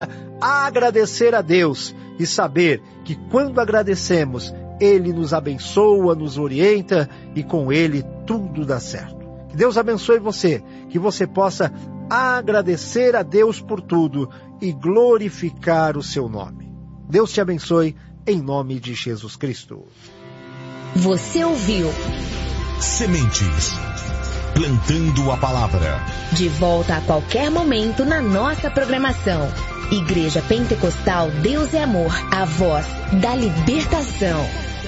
agradecer a Deus e saber que quando agradecemos, Ele nos abençoa, nos orienta e com Ele tudo dá certo. Que Deus abençoe você, que você possa agradecer a Deus por tudo e glorificar o seu nome. Deus te abençoe em nome de Jesus Cristo. Você ouviu Sementes, plantando a palavra. De volta a qualquer momento na nossa programação. Igreja Pentecostal Deus é Amor, a voz da libertação.